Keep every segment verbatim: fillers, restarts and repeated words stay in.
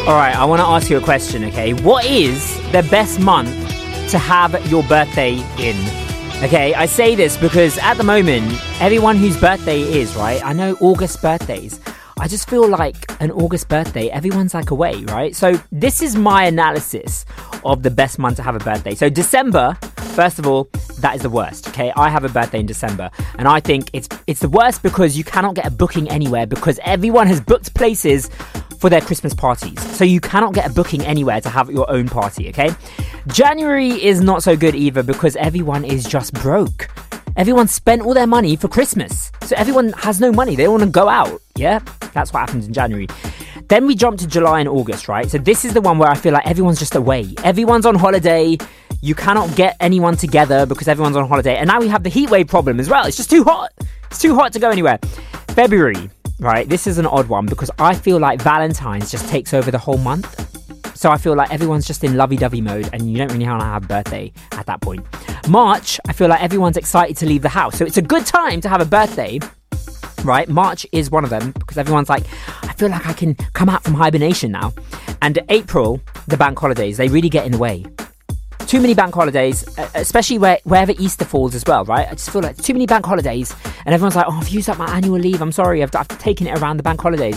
All right, I want to ask you a question, okay? What is the best month to have your birthday in? Okay, I say this because at the moment, everyone whose birthday is, right? I know August birthdays. I just feel like an August birthday, everyone's like away, right? So this is my analysis of the best month to have a birthday. So December, first of all, that is the worst, okay? I have a birthday in December, and I think it's it's the worst because you cannot get a booking anywhere because everyone has booked places for their Christmas parties. So you cannot get a booking anywhere to have your own party, okay? January is not so good either because everyone is just broke. Everyone spent all their money for Christmas. So everyone has no money. They don't want to go out, yeah? That's what happens in January. Then we jump to July and August, right? So this is the one where I feel like everyone's just away. Everyone's on holiday. You cannot get anyone together because everyone's on holiday. And now we have the heat wave problem as well. It's just too hot. It's too hot to go anywhere. February, right? This is an odd one because I feel like Valentine's just takes over the whole month. So I feel like everyone's just in lovey-dovey mode and you don't really want to have a birthday at that point. March, I feel like everyone's excited to leave the house. So it's a good time to have a birthday, right? March is one of them because everyone's like, I feel like I can come out from hibernation now. And April, the bank holidays, they really get in the way. Too many bank holidays, especially where, wherever Easter falls as well, right? I just feel like too many bank holidays and everyone's like, oh, I've used up my annual leave. I'm sorry, I've, I've taken it around the bank holidays.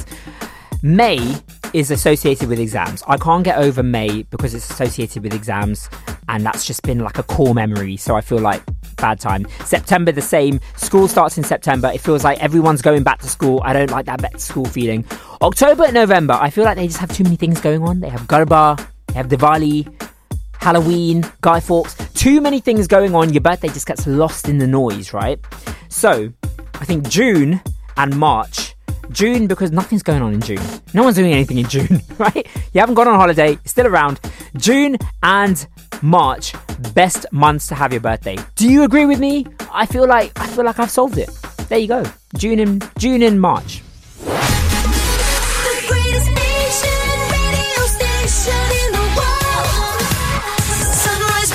May is associated with exams. I can't get over May because it's associated with exams and that's just been like a core memory. So I feel like bad time. September, the same. School starts in September. It feels like everyone's going back to school. I don't like that back to school feeling. October and November, I feel like they just have too many things going on. They have Garba, they have Diwali, Halloween, Guy Fawkes. Too many things going on. Your birthday just gets lost in the noise, right? So I think June and March. June, because nothing's going on in June. No one's doing anything in June, right? You haven't gone on holiday, you're still around. June and March, best months to have your birthday. Do you agree with me? I feel like I feel like I've solved it. There you go. June and June and March. The greatest nation, radio station in the world. Sunrise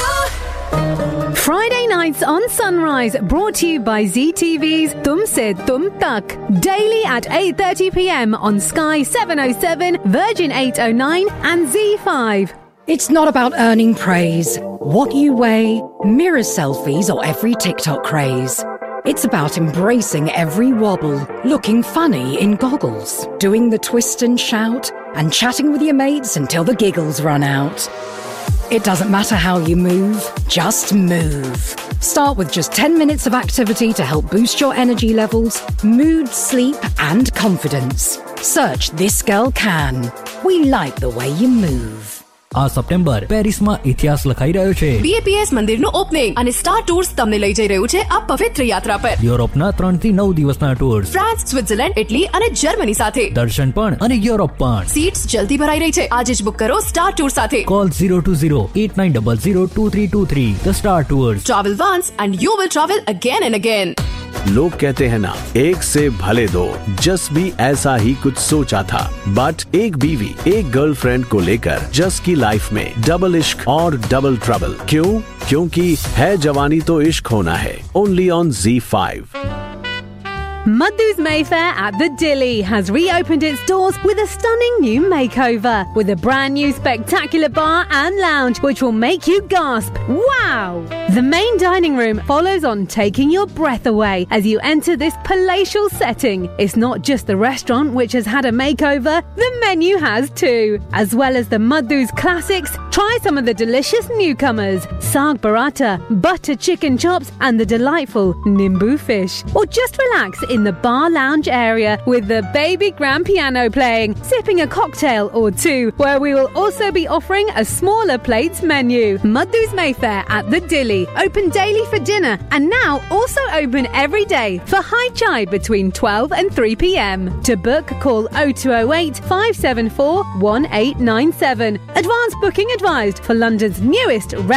Radio. Friday nights on Sunrise, brought to you by Z T V's Tum Se Tum Tak. Daily at eight thirty p.m. on Sky seven oh seven, Virgin eight oh nine and Z five. It's not about earning praise, what you weigh, mirror selfies or every TikTok craze. It's about embracing every wobble, looking funny in goggles, doing the twist and shout, and chatting with your mates until the giggles run out. It doesn't matter how you move, just move. Start with just ten minutes of activity to help boost your energy levels, mood, sleep, and confidence. Search This Girl Can. We like the way you move. આ September પેરિસમાં ઇતિહાસ લખાઈ રહ્યો છે. B A P S મંદિરનું opening અને star tours તમને લઈ જઈ રહ્યું છે આ પવિત્ર યાત્રા પર. યુરોપના ત્રણ થી નવ દિવસના ટૂર્સ, ફ્રાન્સ, સ્વિટ્ઝરલેન્ડ, ઇટલી અને જર્મની સાથે. દર્શન પણ અને યુરોપ પણ. સીટ્સ જલ્દી ભરાઈ રહી છે. આજે જ બુક કરો સ્ટાર ટૂર સાથે. Call zero two zero eight nine zero zero two three two three. The Star Tours. Travel once and you will travel again and again. लोग कहते हैं ना, एक से भले दो. जस भी ऐसा ही कुछ सोचा था, बट एक बीवी एक गर्लफ्रेंड को लेकर जस की लाइफ में डबल इश्क और डबल ट्रबल. क्यों? क्योंकि है जवानी तो इश्क होना है. Only on Z five. Madhu's Mayfair at the Dilly has reopened its doors with a stunning new makeover with a brand new spectacular bar and lounge which will make you gasp. Wow! The main dining room follows on, taking your breath away as you enter this palatial setting. It's not just the restaurant which has had a makeover, the menu has too. As well as the Madhu's classics, try some of the delicious newcomers, Saag Paratha, butter chicken chops and the delightful Nimbu fish. Or just relax in the bar lounge area with the baby grand piano playing, sipping a cocktail or two, where we will also be offering a smaller plates menu. Madhu's Mayfair at the Dilly, open daily for dinner and now also open every day for high chai between twelve and three p.m. To book, call oh two oh eight five seven four one eight nine seven. Advance booking advised for London's newest